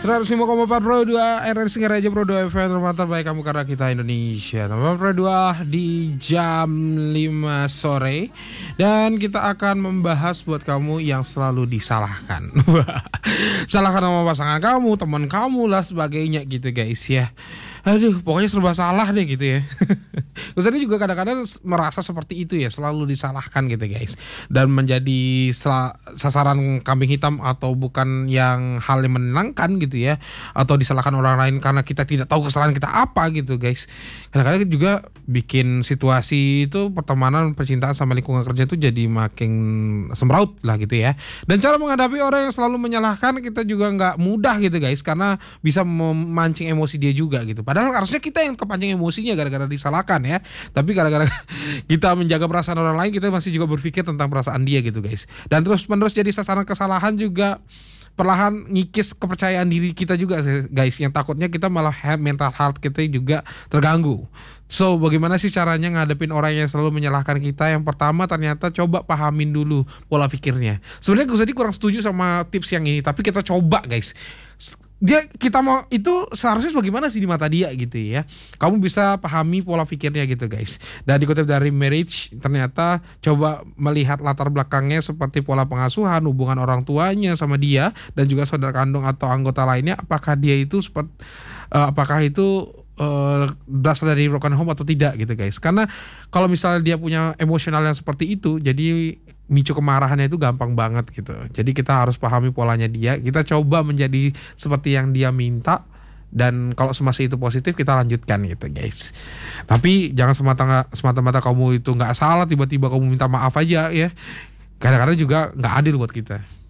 105,4 Pro 2 RRC Ngeraja Pro 2 FM termantap baik kamu karena kita Indonesia. Teman Pro 2 di jam 5 sore. Dan kita akan membahas buat kamu yang selalu disalahkan. Salahkan sama pasangan kamu, teman kamu lah sebagainya gitu guys ya. Aduh, pokoknya serba salah deh gitu ya. Ustadz juga kadang-kadang merasa seperti itu ya, selalu disalahkan gitu guys. Dan menjadi sasaran kambing hitam atau bukan yang hal yang menenangkan gitu ya. Atau disalahkan orang lain karena kita tidak tahu kesalahan kita apa gitu guys. Kadang-kadang juga bikin situasi itu pertemanan, percintaan sama lingkungan kerja itu jadi makin semraut lah gitu ya. Dan cara menghadapi orang yang selalu menyalahkan kita juga nggak mudah gitu guys. Karena bisa memancing emosi dia juga gitu. Padahal harusnya kita yang kepancing emosinya gara-gara disalahkan ya. Tapi gara-gara kita menjaga perasaan orang lain, kita masih juga berpikir tentang perasaan dia gitu guys. Dan terus-menerus jadi sasaran kesalahan juga perlahan ngikis kepercayaan diri kita juga guys. Yang takutnya kita malah mental health kita juga terganggu. So bagaimana sih caranya ngadepin orang yang selalu menyalahkan kita? Yang pertama ternyata coba pahamin dulu pola pikirnya. Sebenarnya gue kurang setuju sama tips yang ini, tapi kita coba guys. Kita mau itu seharusnya bagaimana sih di mata dia gitu ya. Kamu bisa pahami pola pikirnya gitu guys. Dan dikutip dari Marriage, ternyata coba melihat latar belakangnya seperti pola pengasuhan, hubungan orang tuanya sama dia dan juga saudara kandung atau anggota lainnya, apakah dia itu berasal dari broken home atau tidak gitu guys. Karena kalau misalnya dia punya emosional yang seperti itu, jadi micu kemarahannya itu gampang banget gitu. Jadi kita harus pahami polanya dia. Kita coba menjadi seperti yang dia minta. Dan kalau masih itu positif kita lanjutkan gitu guys. Tapi jangan semata-mata kamu itu gak salah tiba-tiba kamu minta maaf aja ya. Kadang-kadang juga gak adil buat kita.